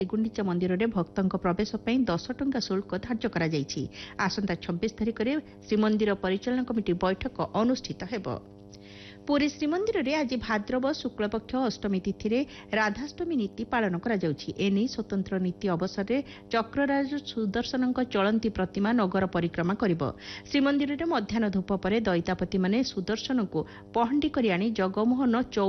ଗୁଣ୍ଡିଚା ମନ୍ଦିରରେ ଭକ୍ତଙ୍କ ପ୍ରବେଶ ପାଇଁ 10 ଟଙ୍କା ଶୁଳ୍କ ଧାର୍ଯ୍ୟ କରାଯାଇଛି। ଆସନ୍ତା 26 ତାରିଖରେ ଶ୍ରୀମନ୍ଦିର ପରିଚାଳନା କମିଟି ବୈଠକ ଅନୁଷ୍ଠିତ ହେବ। ପୁରୀ ଶ୍ରୀମନ୍ଦିରରେ ଆଜି ଭାଦ୍ରବ ଶୁକ୍ଳପକ୍ଷ ଅଷ୍ଟମୀ ତିଥିରେ ରାଧାଷ୍ଟମୀ ନୀତି ପାଳନ କରାଯାଉଛି। ଏନେଇ ସ୍ୱତନ୍ତ୍ର ନୀତି ଅବସରରେ ଚକ୍ରରାଜ ସୁଦର୍ଶନଙ୍କ ଚଳନ୍ତି ପ୍ରତିମା ନଗର ପରିକ୍ରମା କରିବ। ଶ୍ରୀମନ୍ଦିରରେ ମଧ୍ୟାହ୍ନ ଧୂପ ପରେ ଦଇତାପତିମାନେ ସୁଦର୍ଶନଙ୍କୁ ପହଣ୍ଡି କରି ଆଣି ଜଗମୋହନ